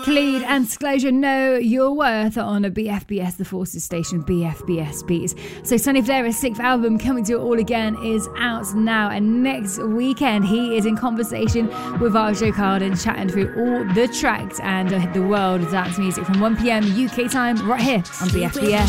Khalid and Disclosure, Know Your Worth on a BFBS, the Forces station, BFBS Beats. So Sonny Fodera's sixth album, Coming to It All Again, is out now, and next weekend he is in conversation with Arjo Carden, chatting through all the tracks and the world of dance music from 1 p.m. UK time right here on BFBS.